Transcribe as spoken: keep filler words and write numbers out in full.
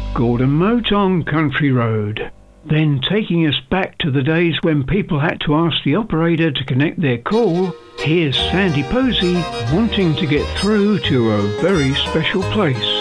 Gordon Moat on Country Road. Then taking us back to the days when people had to ask the operator to connect their call, here's Sandy Posey wanting to get through to a very special place.